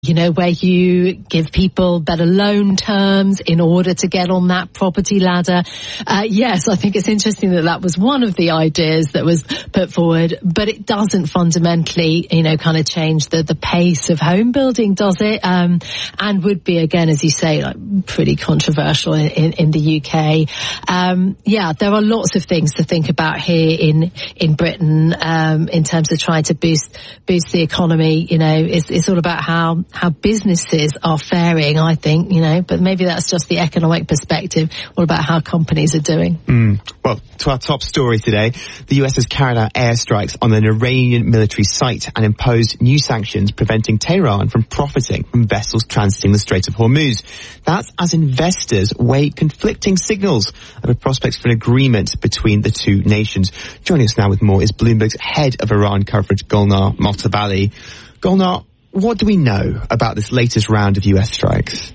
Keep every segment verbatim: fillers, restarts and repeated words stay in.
you know, where you give people better loan terms in order to get on that property ladder. Uh, yes, I think it's interesting that that was one of the ideas that was put forward, but it doesn't fundamentally, you know, kind of change the, the pace of home building, does it? Um, and would be, again, as you say, like pretty controversial in, in, in the U K. Um, yeah, there are lots of things to think about here in, in Britain, um, in terms of trying to boost, boost the economy. You know, it's, it's all about how, how businesses are faring, I think, you know, but maybe that's just the economic perspective. What about how companies are doing? Mm. Well, to our top story today, the U S has carried out airstrikes on an Iranian military site and imposed new sanctions preventing Tehran from profiting from vessels transiting the Strait of Hormuz. That's as investors weigh conflicting signals of a prospects for an agreement between the two nations. Joining us now with more is Bloomberg's head of Iran coverage, Golnar Moghtabali. Golnar, what do we know about this latest round of U S strikes?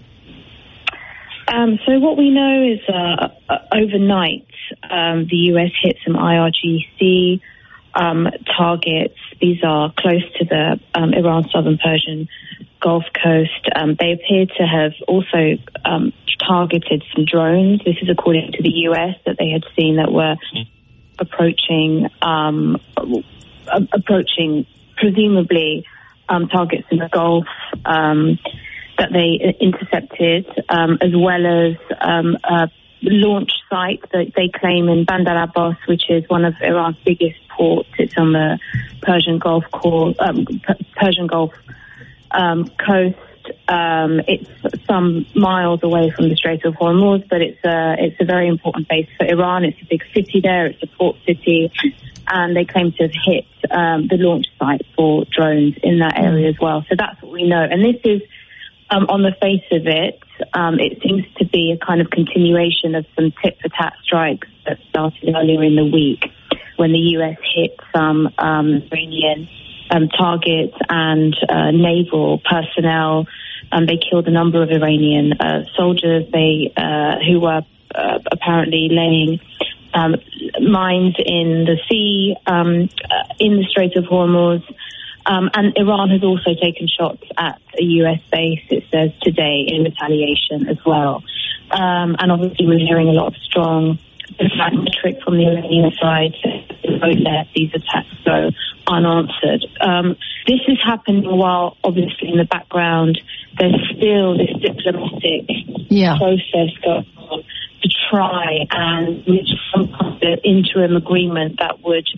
Um, so what we know is uh, uh, overnight um, the U S hit some I R G C um, targets. These are close to the um, Iran southern Persian Gulf coast. Um, they appear to have also um, targeted some drones. This is according to the U S that they had seen that were approaching, um, approaching presumably Um, targets in the Gulf um, that they intercepted, um, as well as um, a launch site that they claim in Bandar Abbas, which is one of Iran's biggest ports. It's on the Persian Gulf core, um, Persian Gulf um, coast. Um, it's some miles away from the Strait of Hormuz, but it's a it's a very important base for Iran. It's a big city there. It's a port city. And they claim to have hit um, the launch site for drones in that area as well. So that's what we know. And this is, um, on the face of it, um, it seems to be a kind of continuation of some tit-for-tat strikes that started earlier in the week when the U S hit some um, Iranian um, targets and uh, naval personnel. Um, they killed a number of Iranian uh, soldiers they uh, who were uh, apparently laying Um, mines in the sea, um, uh, in the Strait of Hormuz. Um, and Iran has also taken shots at a U S base, it says today, in retaliation as well. Um, and obviously we're hearing a lot of strong rhetoric from the Iranian side to let these attacks go unanswered. Um, this is happening while, obviously, in the background, there's still this diplomatic yeah. process going on to try and reach some kind of interim agreement that would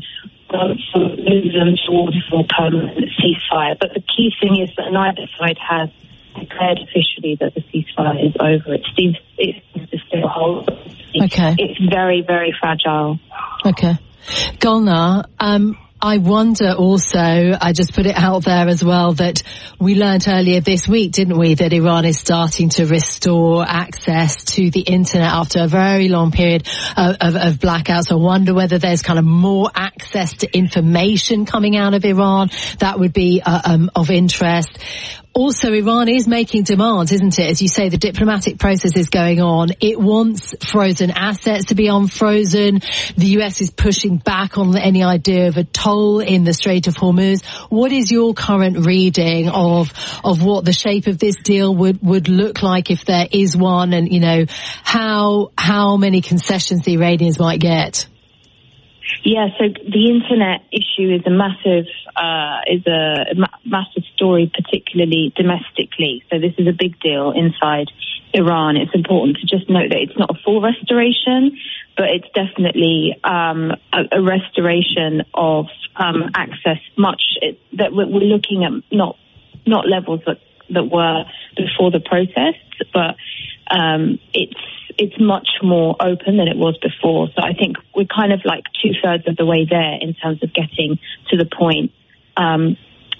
move them towards a more permanent ceasefire. But the key thing is that neither side has declared officially that the ceasefire is over. It seems, it seems to still hold. Okay. It's very, very fragile. Okay. Golnar, um, I wonder also, I just put it out there as well, that we learnt earlier this week, didn't we, that Iran is starting to restore access to the internet after a very long period of, of, of blackouts. I wonder whether there's kind of more access to information coming out of Iran that would be uh, um, of interest. Also, Iran is making demands, isn't it? As you say, the diplomatic process is going on. It wants frozen assets to be unfrozen. The U S is pushing back on any idea of a toll in the Strait of Hormuz. What is your current reading of of what the shape of this deal would, would look like if there is one, and, you know, how how many concessions the Iranians might get? Yeah, so the internet issue is a massive uh, is a ma- massive story, particularly domestically. So this is a big deal inside Iran. It's important to just note that it's not a full restoration, but it's definitely um, a, a restoration of um, access. Much it, that we're, we're looking at not not levels that that were before the protests, but um, it's. It's much more open than it was before. So I think we're kind of like two-thirds of the way there in terms of getting to the point um,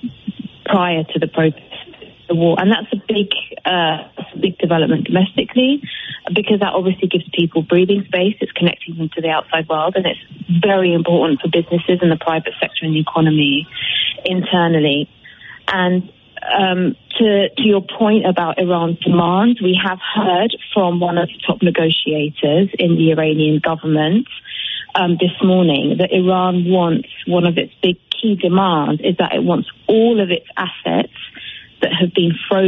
prior to the protest, the war. And that's a big, uh, a big development domestically, because that obviously gives people breathing space. It's connecting them to the outside world, and it's very important for businesses and the private sector and the economy internally. And Um, to, to your point about Iran's demands, we have heard from one of the top negotiators in the Iranian government um, this morning that Iran wants, one of its big key demands is that it wants all of its assets that have been frozen